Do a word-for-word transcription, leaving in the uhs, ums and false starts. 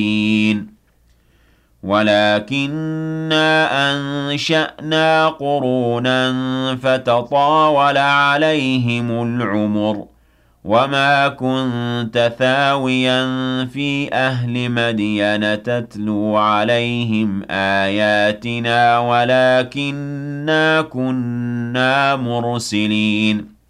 ولكنا أنشأنا قرونا فتطاول عليهم العمر وما كنت ثاويا في أهل مدين تتلو عليهم آياتنا ولكنا كنا مرسلين